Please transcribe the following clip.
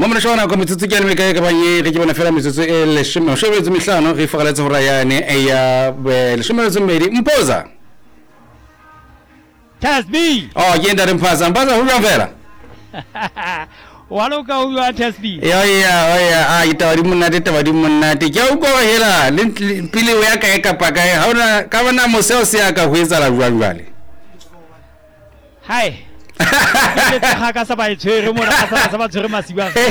Mama shona ko mitsutsu ke me ka ba ye ke bona fela mitsutsu e le shimo shobetse mihlano re fagaletse hora yane e ya le shimo le tsomedi mpoza Tasbi oh yenda re mphaza mpaza hu vela waloka o wa Tasbi ya itawadi monate ke o go hela le pile o ya ka kapa ka ha ona ka bona moseo se ya ka ho etsa la jwale hai le tsa ka sa ba itshwere mona ka sa ba tshwere masiba